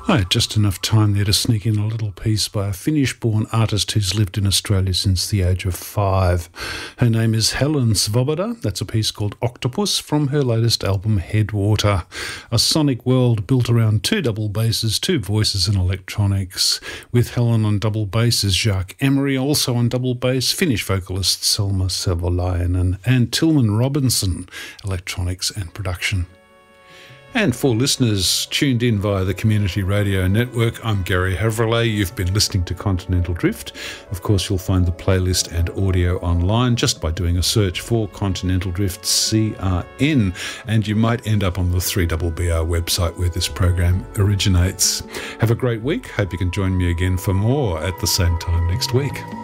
I had just enough time there to sneak in a little piece by a Finnish-born artist who's lived in Australia since the age of 5. Her name is Helen Svoboda. That's a piece called Octopus from her latest album Headwater. A sonic world built around 2 double basses, 2 voices and electronics. With Helen on double bass is Jacques Emery, also on double bass, Finnish vocalist Selma Savolainen, and Tillman Robinson, electronics and production. And for listeners tuned in via the Community Radio Network, I'm Gary Havrillay. You've been listening to Continental Drift. Of course, you'll find the playlist and audio online just by doing a search for Continental Drift CRN, and you might end up on the 3BBR website where this program originates. Have a great week. Hope you can join me again for more at the same time next week.